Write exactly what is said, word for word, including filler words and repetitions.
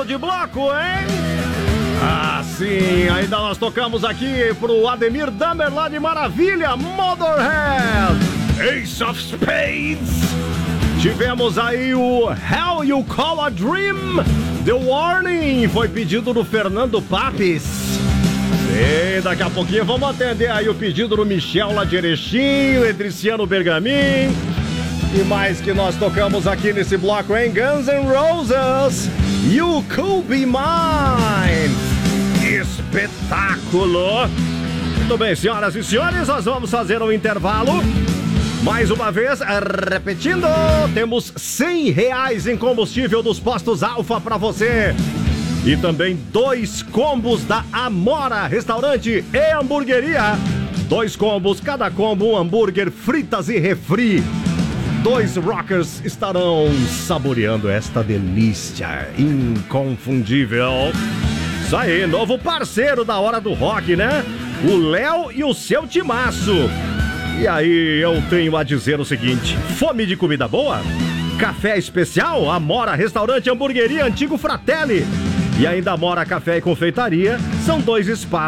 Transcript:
começo de bloco, hein? Ah, sim, ainda nós tocamos aqui pro Ademir Damer lá de Maravilha, Motorhead, Ace of Spades. Tivemos aí o Hell You Call a Dream, The Warning, foi pedido do Fernando Papes. E daqui a pouquinho vamos atender aí o pedido do Michel lá de Erechim, Edriciano Bergamin. E mais que nós tocamos aqui nesse bloco, hein? Guns N' Roses, You Could Be Mine. Espetáculo! Muito bem, senhoras e senhores, nós vamos fazer um intervalo. Mais uma vez, repetindo, temos cem reais em combustível dos postos Alfa para você. E também dois combos da Amora Restaurante e Hamburgueria. Dois combos, cada combo um hambúrguer, fritas e refri. Dois rockers estarão saboreando esta delícia inconfundível. Isso aí, novo parceiro da Hora do Rock, né? O Léo e o seu timaço. E aí eu tenho a dizer o seguinte: fome de comida boa? Café especial? Amora Restaurante Hamburgueria Antigo Fratelli. E ainda Amora Café e Confeitaria. São dois espaços